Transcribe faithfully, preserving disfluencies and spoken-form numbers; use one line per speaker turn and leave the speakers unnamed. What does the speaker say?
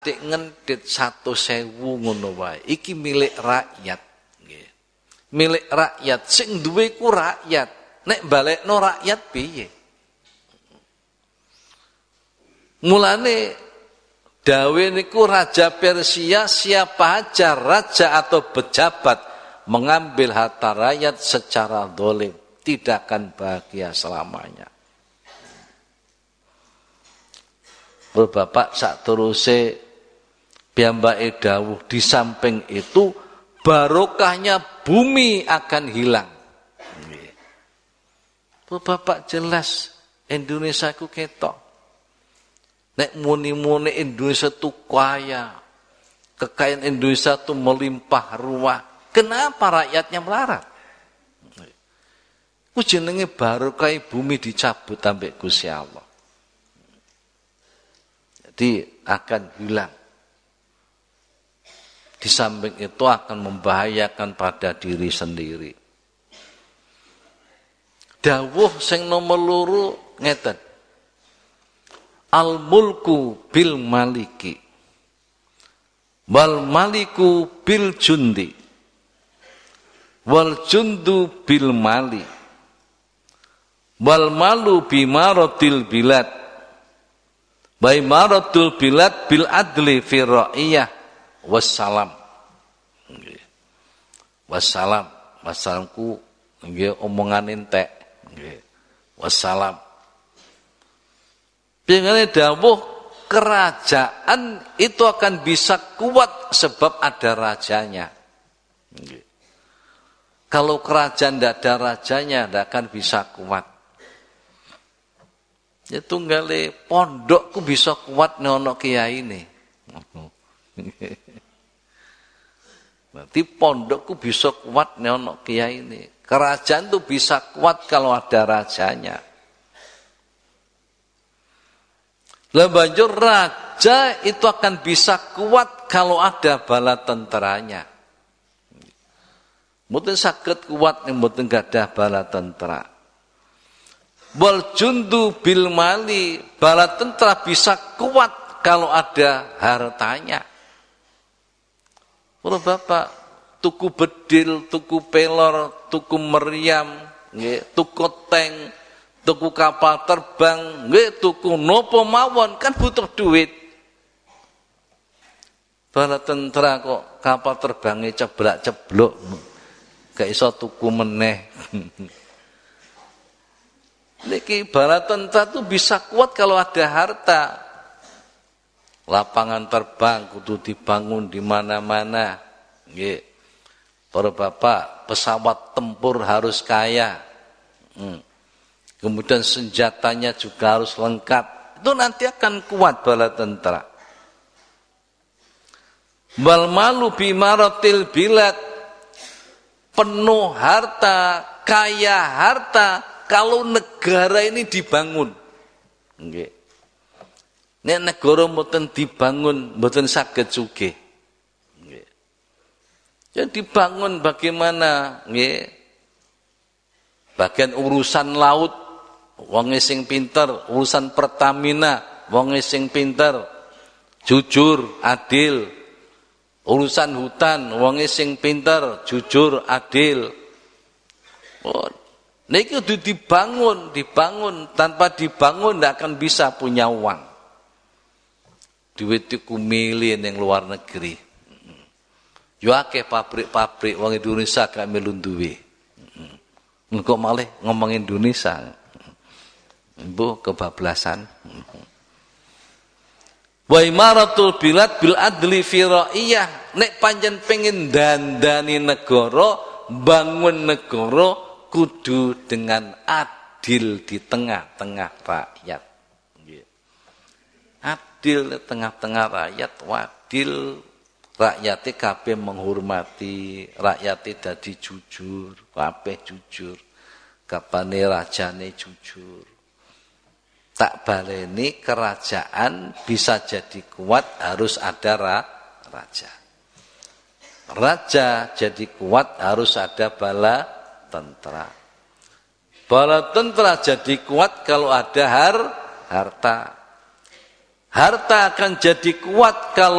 Dik ngentit satu sewu ngono wae. Iki milik rakyat. Nggih. Milik rakyat. Sing duwe ku rakyat. Nek balekno rakyat piye? Mulane dawe niku Raja Persia siapa aja raja atau pejabat mengambil harta rakyat secara dolim tidak akan bahagia selamanya. Bapak sak teruse piyambake dawuh di samping itu barokahnya bumi akan hilang. Bapak jelas Indonesia ku ketok. Nek muni-muni Indonesia tu kaya, kekayaan Indonesia tu melimpah ruah. Kenapa rakyatnya melarat? Ku jenenge barokah bumi dicabut ambek Gusti Allah. Jadi akan hilang. Di samping itu akan membahayakan pada diri sendiri. Dawuh sing nomor loro ngeten. Al mulku bil maliki. Wal maliku bil jundi. Wal jundu bil mali. Wal malu bimaratil bilad. Baimaratul bilad bil adli fi ra'iyah. Wassalam. Wassalam. Wassalamku nggih omongan entek. Wassalam. Dengan dawuh kerajaan itu akan bisa kuat sebab ada rajanya. Kalau kerajaan tidak ada rajanya, tidak akan bisa kuat. Ya tunggale pondokku bisa kuat nono kiai ini. Berarti pondokku bisa kuat nono kiai ini. Kerajaan itu bisa kuat kalau ada rajanya. Lah banjur raja itu akan bisa kuat kalau ada bala tenteranya. Mboten saged kuat nek mboten gadah bala tentera. Wal jundu bil mali, bala tentera bisa kuat kalau ada hartanya. Kalau Bapak tuku bedil, tuku pelor, tuku meriam, nggih, tuku tank, tuku kapal terbang, nggih, tuku nopo mawon kan butuh duit. Bala tentera kok kapal terbangnya ceblak-ceblok, gak iso tuku meneh. Niki bala tentera tuh bisa kuat kalau ada harta. Lapangan terbang kudu dibangun di mana-mana. Nggih. Para bapak, pesawat tempur harus kaya. Hmm. Kemudian senjatanya juga harus lengkap. Itu nanti akan kuat bala tentera. Wal malu bimaratil bilad, penuh harta, kaya harta kalau negara ini dibangun. Nggih. Nek negara mboten dibangun, mboten saged sugih. Nggih. Ya dibangun bagaimana? Nggih. Bagian urusan laut wong sing pinter, urusan Pertamina wong sing pinter, jujur, adil. Urusan hutan wong sing pinter, jujur, adil. Oh, niki kudu dibangun, dibangun. Tanpa dibangun ndak akan bisa punya uang. Duit iku milih ning luar negeri. Yo akeh pabrik-pabrik wong Indonesia gak melu duwe. Engko malih ngomong Indonesia. Mbok kebablasan. Wa imaratul bilad bil adli fi ra'iyah. Nek panjen pengen dandani negara, bangun negara kudu dengan adil di tengah-tengah rakyat. Adil di tengah-tengah rakyat, wadil rakyate kabeh menghormati, rakyate dadi jujur, kabeh jujur. Kapane rajane jujur. Tak baleni kerajaan bisa jadi kuat harus ada raja. Raja jadi kuat harus ada bala tentera. Bala tentera jadi kuat kalau ada har, harta. Harta akan jadi kuat kalau